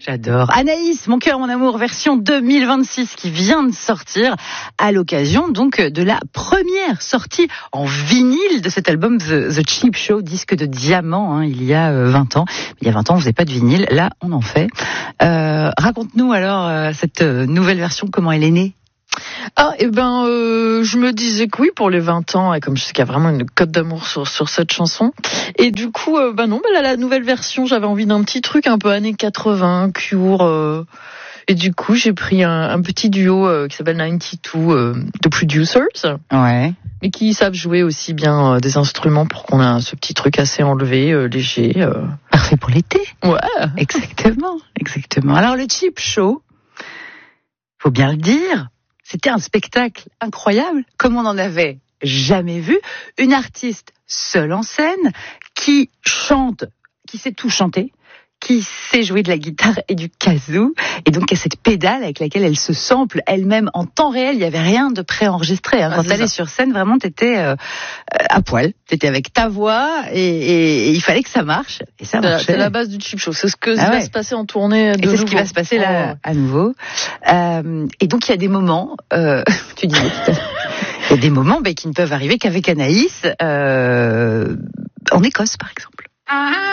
j'adore. Anaïs, Mon cœur, mon amour, version 2026 qui vient de sortir à l'occasion donc de la première sortie en vinyle de cet album The Cheap Show, disque de diamant, il y a 20 ans. Il y a 20 ans, on faisait pas de vinyle, là on en fait. Raconte-nous alors cette nouvelle version, comment elle est née? Je me disais que oui, pour les 20 ans, et comme je sais qu'il y a vraiment une cote d'amour sur cette chanson. Et du coup, là, la nouvelle version, j'avais envie d'un petit truc un peu années 80, Cure. Et du coup, j'ai pris un petit duo qui s'appelle 92 de Producers. Ouais. Mais qui savent jouer aussi bien des instruments pour qu'on ait ce petit truc assez enlevé, léger. Parfait pour l'été. Ouais. Exactement. Alors, le Cheap Show, faut bien le dire, c'était un spectacle incroyable, comme on n'en avait jamais vu. Une artiste seule en scène, qui chante, qui sait tout chanter, qui sait jouer de la guitare et du kazoo, et donc il y a cette pédale avec laquelle elle se sample elle-même en temps réel. Il n'y avait rien de préenregistré. Quand tu allais sur scène, vraiment, t'étais à poil. T'étais avec ta voix et il fallait que ça marche. Et ça marchait. C'est la base du Cheap Show. C'est ce que va se passer en tournée de nouveau. Et c'est ce qui va se passer là à nouveau. Et donc il y a des moments, tu disais tout à l'heure, il y a des moments qui ne peuvent arriver qu'avec Anaïs, en Écosse par exemple.